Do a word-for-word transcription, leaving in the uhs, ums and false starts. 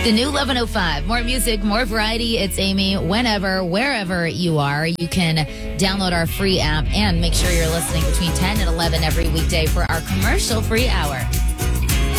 The new eleven oh five. More music, more variety. It's Amy. Whenever, wherever you are, you can download our free app and make sure you're listening between ten and eleven every weekday for our commercial free hour.